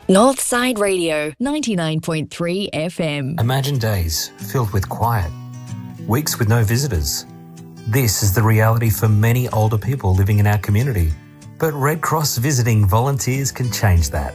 Northside Radio, 99.3 FM. Imagine days filled with quiet, weeks with no visitors. This is the reality for many older people living in our community. But Red Cross visiting volunteers can change that.